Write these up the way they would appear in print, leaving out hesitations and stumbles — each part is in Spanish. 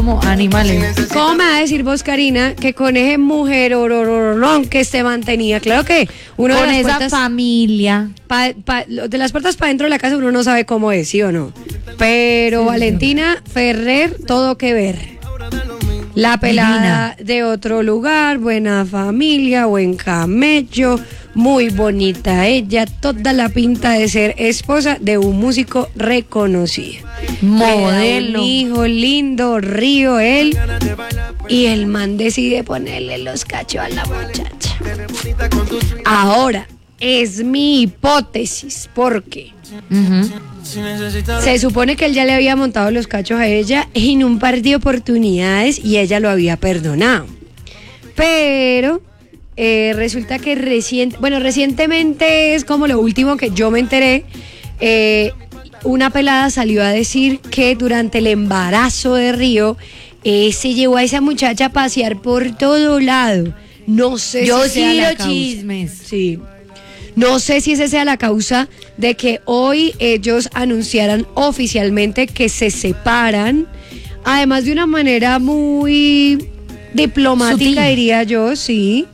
como animales. ¿Cómo me va a decir vos, Karina, que con ese mujer que se mantenía? Claro que uno Con de las esa puertas familia. de las puertas para dentro de la casa uno no sabe cómo es, ¿sí o no? Pero sí, Valentina Ferrer, todo que ver. La pelada divina, de otro lugar, buena familia, buen camello, muy bonita ella, toda la pinta de ser esposa de un músico reconocido. Modelo. Un hijo lindo, Río, él. Y el man decide ponerle los cachos a la muchacha. Ahora, es mi hipótesis, porque se supone que él ya le había montado los cachos a ella en un par de oportunidades y ella lo había perdonado. Pero resulta que recientemente es como lo último que yo me enteré. Una pelada salió a decir que durante el embarazo de Río se llevó a esa muchacha a pasear por todo lado. No sé yo si sea sí la los causa. Chismes. Sí. No sé si esa sea la causa de que hoy ellos anunciaran oficialmente que se separan, además de una manera muy diplomática, sutil, diría yo, sí.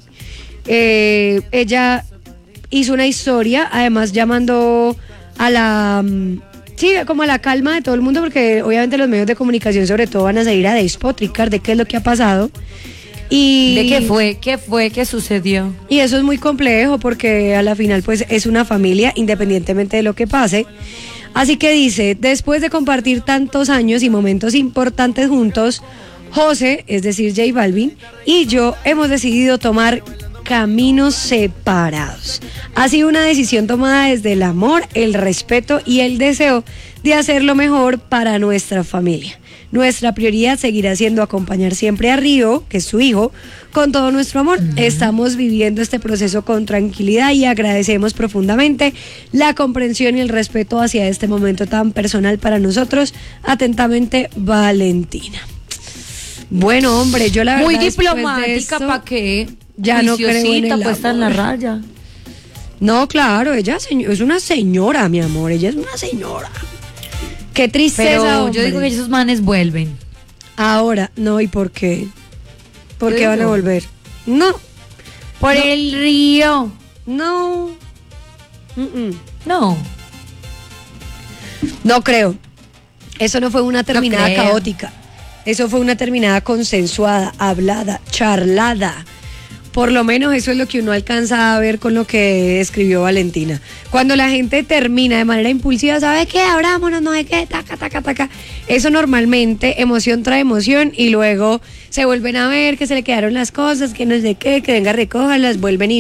Ella hizo una historia, además llamando a la... Sí, como a la calma de todo el mundo, porque obviamente los medios de comunicación sobre todo van a salir a despotricar de qué es lo que ha pasado. Y ¿de qué fue? ¿Qué sucedió? Y eso es muy complejo porque a la final pues es una familia independientemente de lo que pase. Así que dice, después de compartir tantos años y momentos importantes juntos, José, es decir J Balvin, y yo hemos decidido tomar caminos separados. Ha sido una decisión tomada desde el amor, el respeto y el deseo de hacer lo mejor para nuestra familia. Nuestra prioridad seguirá siendo acompañar siempre a Río, que es su hijo, con todo nuestro amor. Estamos viviendo este proceso con tranquilidad y agradecemos profundamente la comprensión y el respeto hacia este momento tan personal para nosotros. Atentamente, Valentina. Bueno, hombre, yo la verdad... Muy diplomática, ¿para qué? Ya no creo en el puesta en la raya. No, claro, ella es una señora, mi amor, ella es una señora. Qué tristeza, pero hombre. Yo digo que esos manes vuelven. Ahora, no, ¿y por qué? ¿Por qué van a volver? No. Por el Río. No. No. No creo. Eso no fue una terminada caótica. Eso fue una terminada consensuada, hablada, charlada. Por lo menos eso es lo que uno alcanza a ver con lo que escribió Valentina. Cuando la gente termina de manera impulsiva, ¿sabe qué? Abrámonos, no sé qué, taca. Eso normalmente, emoción trae emoción y luego se vuelven a ver que se le quedaron las cosas, que no sé qué, que venga, recójalas, vuelven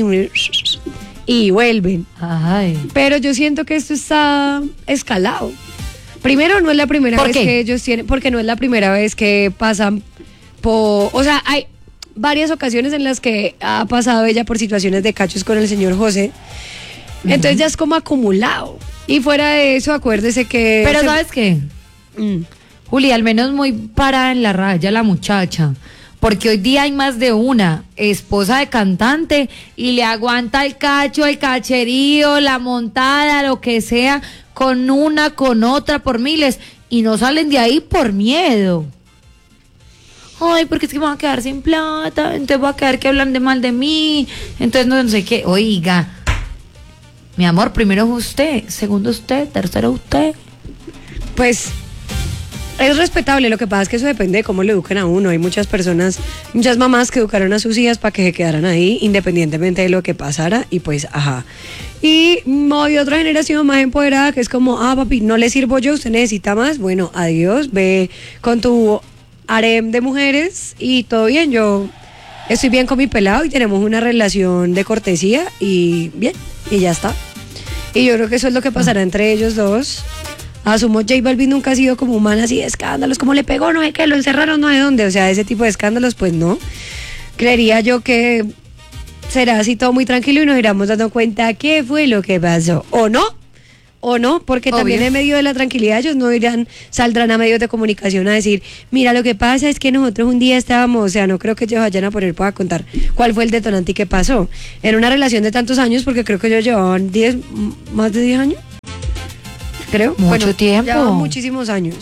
y vuelven. Ay. Pero yo siento que esto está escalado. Primero, no es la primera vez que ellos tienen, porque no es la primera vez que pasan por... O sea, hay varias ocasiones en las que ha pasado ella por situaciones de cachos con el señor José. Entonces ya es como acumulado. Y fuera de eso, acuérdese que... Pero ¿sabes qué? Juli, al menos muy parada en la raya la muchacha. Porque hoy día hay más de una esposa de cantante y le aguanta el cacho, el cacherío, la montada, lo que sea, con una, con otra, por miles. Y no salen de ahí por miedo. Ay, porque es que me voy a quedar sin plata, entonces voy a quedar que hablan de mal de mí, entonces no sé qué. Oiga, mi amor, primero es usted, segundo usted, tercero usted. Pues es respetable, lo que pasa es que eso depende de cómo le eduquen a uno. Hay muchas personas, muchas mamás que educaron a sus hijas para que se quedaran ahí independientemente de lo que pasara y pues, ajá. Y hay otra generación más empoderada que es como, papi, no le sirvo yo, usted necesita más, bueno, adiós, ve con tu harem de mujeres y todo bien, yo estoy bien con mi pelado y tenemos una relación de cortesía y bien, y ya está. Y yo creo que eso es lo que pasará entre ellos dos. Asumo, J Balvin nunca ha sido como un man así de escándalos, como le pegó, no sé qué, lo encerraron, no sé dónde, o sea, ese tipo de escándalos, pues no. Creería yo que será así todo muy tranquilo y nos iremos dando cuenta qué fue lo que pasó, o no, porque obvio, también en medio de la tranquilidad ellos no saldrán a medios de comunicación a decir, mira, lo que pasa es que nosotros un día estábamos, o sea, no creo que ellos vayan a poner para contar cuál fue el detonante y qué pasó. En una relación de tantos años, porque creo que ellos llevaban más de 10 años, creo. Mucho tiempo. Llevaban muchísimos años.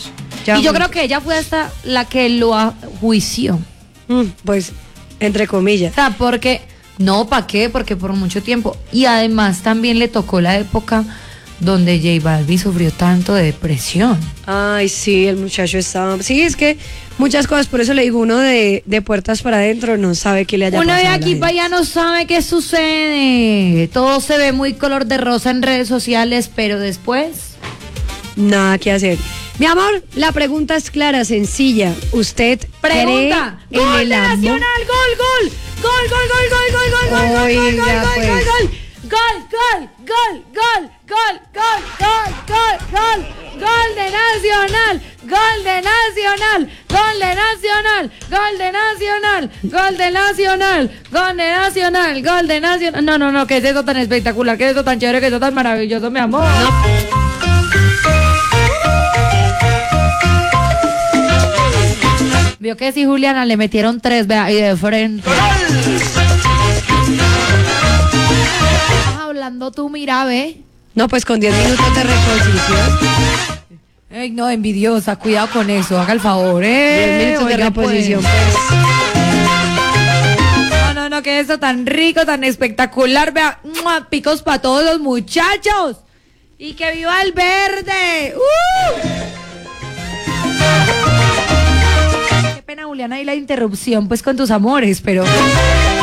escuchamos. Y yo creo que ella fue hasta la que lo ajuició. Pues, entre comillas. O sea, porque, no, ¿para qué? Porque por mucho tiempo. Y además también le tocó la época donde J Balvin sufrió tanto de depresión. Ay, sí, el muchacho estaba... Sí, es que muchas cosas, por eso le digo, uno de puertas para adentro no sabe qué le haya Uno pasado. de a la aquí gente. para allá no sabe qué sucede. Todo se ve muy color de rosa en redes sociales, pero después... Nada que hacer. Mi amor, la pregunta es clara, sencilla. ¿Usted Pregunta. cree en ¡Gol el de amor? Nacional! ¡Gol, gol! ¡Gol, gol, gol, gol, gol, gol, gol, gol, Oiga, gol, gol, pues. gol, gol! ¡Gol, gol, gol, gol, gol, gol, gol, gol, gol! ¡Gol de Nacional! ¡Gol de Nacional! ¡Gol de Nacional! ¡Gol de Nacional! ¡Gol de Nacional! ¡Gol de Nacional! ¡Gol de Nacional! No, no, no, ¿qué es eso tan espectacular? ¿Qué es eso tan chévere? ¿Qué es eso tan maravilloso, mi amor? Vio que si Juliana le metieron 3, vea, y de frente. Estás hablando tú, mira, ve. No, pues con 10 minutos de reposición. Ay, no, envidiosa, cuidado con eso, haga el favor, 10 minutos de Oiga, reposición, pues. pues. No, no, no, que eso tan rico, tan espectacular, vea, ¡mua! Picos para todos los muchachos. Y que viva el verde. Qué pena, Juliana, y la interrupción, pues, con tus amores, pero...